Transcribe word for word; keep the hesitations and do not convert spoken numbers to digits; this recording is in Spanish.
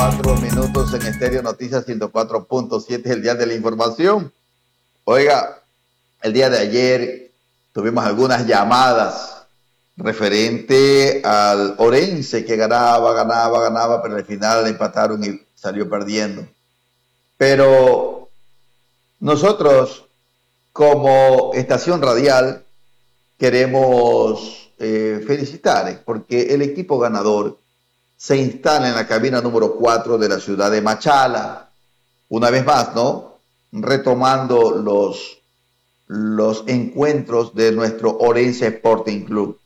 Cuatro minutos en Estéreo Noticias ciento cuatro punto siete, el día de la información. Oiga, el día de ayer tuvimos algunas llamadas referente al Orense que ganaba, ganaba, ganaba, pero al final le empataron y salió perdiendo. Pero nosotros, como estación radial, queremos eh, felicitar porque el equipo ganador se instala en la cabina número cuatro de la ciudad de Machala. Una vez más, ¿no? Retomando los, los encuentros de nuestro Orense Sporting Club.